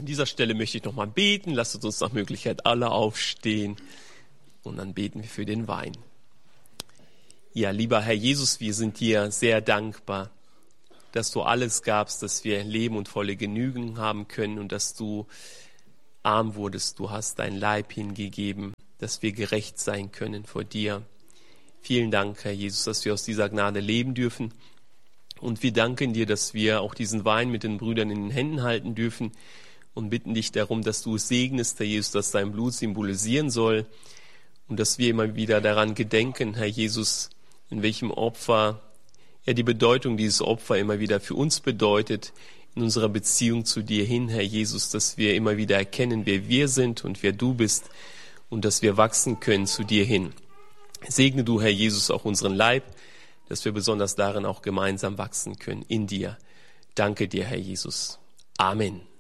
An dieser Stelle möchte ich nochmal beten. Lasst uns nach Möglichkeit alle aufstehen und dann beten wir für den Wein. Ja, lieber Herr Jesus, wir sind dir sehr dankbar, dass du alles gabst, dass wir Leben und volle Genügen haben können und dass du arm wurdest. Du hast dein Leib hingegeben, dass wir gerecht sein können vor dir. Vielen Dank, Herr Jesus, dass wir aus dieser Gnade leben dürfen. Und wir danken dir, dass wir auch diesen Wein mit den Brüdern in den Händen halten dürfen und bitten dich darum, dass du es segnest, Herr Jesus, dass dein Blut symbolisieren soll und dass wir immer wieder daran gedenken, Herr Jesus, in welchem Opfer, die Bedeutung dieses Opfer immer wieder für uns bedeutet, in unserer Beziehung zu dir hin, Herr Jesus, dass wir immer wieder erkennen, wer wir sind und wer du bist und dass wir wachsen können zu dir hin. Segne du, Herr Jesus, auch unseren Leib, dass wir besonders darin auch gemeinsam wachsen können in dir. Danke dir, Herr Jesus. Amen.